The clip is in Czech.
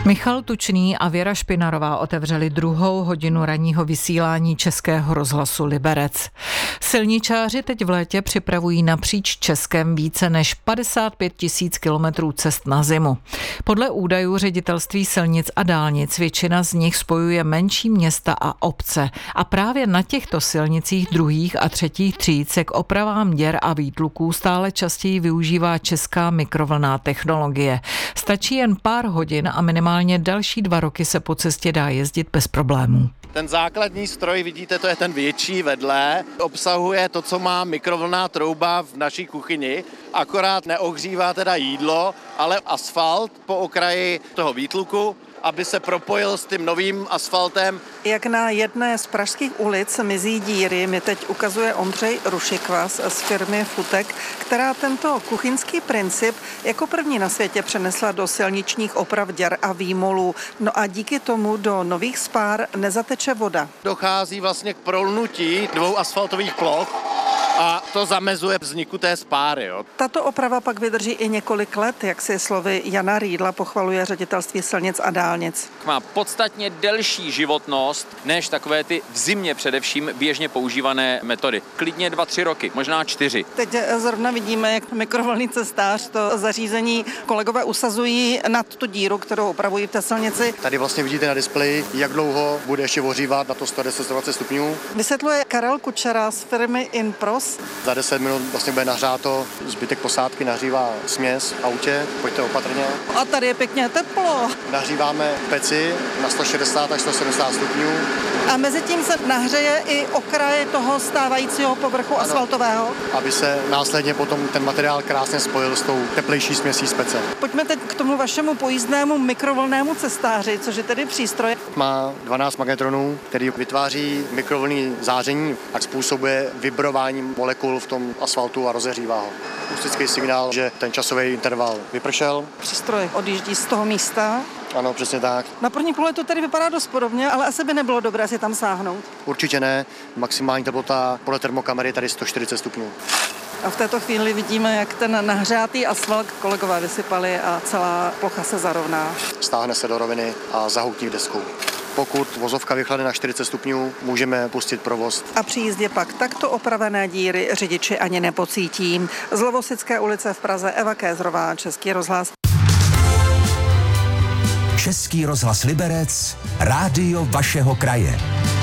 Michal Tučný a Věra Špinarová otevřeli 2. hodinu ranního vysílání Českého rozhlasu Liberec. Silničáři teď v létě připravují napříč Českem více než 55 000 kilometrů cest na zimu. Podle údajů Ředitelství silnic a dálnic většina z nich spojuje menší města a obce. A právě na těchto silnicích 2. a 3. tříd se k opravám děr a výtluků stále častěji využívá česká mikrovlnná technologie. Stačí jen pár hodin a minimálně další 2 roky se po cestě dá jezdit bez problémů. Ten základní stroj, vidíte, to je ten větší vedle, obsahuje to, co má mikrovlnná trouba v naší kuchyni, akorát neohřívá teda jídlo, ale asfalt po okraji toho výtluku, aby se propojil s tím novým asfaltem. Jak na jedné z pražských ulic mizí díry, mi teď ukazuje Ondřej Rušikvas z firmy Futek, která tento kuchyňský princip jako první na světě přenesla do silničních oprav děr a výmolů. No a díky tomu do nových spár nezateče voda. Dochází vlastně k prolnutí 2 asfaltových ploch a to zamezuje vzniku té spáry. Jo. Tato oprava pak vydrží i několik let, jak si slovy Jana Rýdla pochvaluje Ředitelství silnic a dálnic. Má podstatně delší životnost než takové ty v zimě především běžně používané metody. Klidně 2-3 roky, možná 4. Teď zrovna vidíme, jak mikrovlnný cestář to zařízení kolegové usazují nad tu díru, kterou opravují v té silnici. Tady vlastně vidíte na displeji, jak dlouho bude ještě ohřívat na to 110-120 stupňů. Vysvětluje Karel Kučera z firmy Inpros. Za 10 minut vlastně bude nahřáto, zbytek posádky nahřívá směs v autě, pojďte opatrně. A tady je pěkně teplo. Nahříváme peci na 160 až 170 stupňů. A mezi tím se nahřeje i okraj toho stávajícího povrchu asfaltového. Aby se následně potom ten materiál krásně spojil s tou teplejší směsí z pece. Pojďme teď k tomu vašemu pojízdnému mikrovlnnému cestáři, což je tedy přístroj. Má 12 magnetronů, který vytváří mikrovlnný záření a způsobuje vibrování molekul v tom asfaltu a rozehřívá ho. Akustický signál, že ten časový interval vypršel. Přístroj odjíždí z toho místa. Ano, přesně tak. Na první pohled to tady vypadá dost podobně, ale asi by nebylo dobré si tam sáhnout. Určitě ne. Maximální teplota podle termokamery je tady 140 stupňů. A v této chvíli vidíme, jak ten nahřátý asfalt kolegové vysypali a celá plocha se zarovná. Stáhne se do roviny a zahoutí deskou. Pokud vozovka vychlade na 40 stupňů, můžeme pustit provoz. A při jízdě pak takto opravené díry řidiči ani nepocítí. Z Lovosické ulice v Praze Eva Kézrová, Český rozhlas. Český rozhlas Liberec, rádio vašeho kraje.